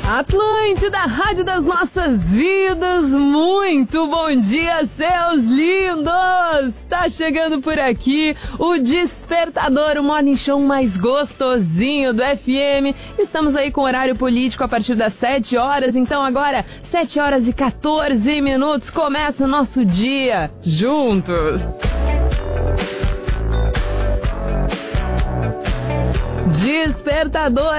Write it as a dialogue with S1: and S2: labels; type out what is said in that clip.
S1: Atlântida, Rádio das Nossas Vidas, muito bom dia, seus lindos! Tá chegando por aqui o Despertador, o morning show mais gostosinho do FM. Estamos aí com horário político a partir das 7 horas, então agora 7 horas e 14 minutos, começa o nosso dia juntos. Despertador